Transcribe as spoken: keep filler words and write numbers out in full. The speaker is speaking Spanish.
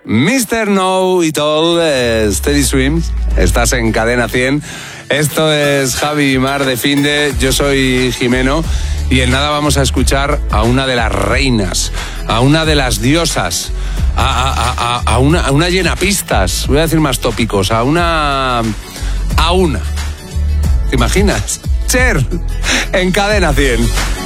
mister Know It All, eh, Steady Swim. Estás en Cadena cien. Esto es Javi y Mar de Finde. Yo soy Jimeno. Y en nada vamos a escuchar a una de las reinas, a una de las diosas, a, a, a, a, una, a una llenapistas. Voy a decir más tópicos. A una... A una. ¿Te imaginas? Cher, en Cadena cien.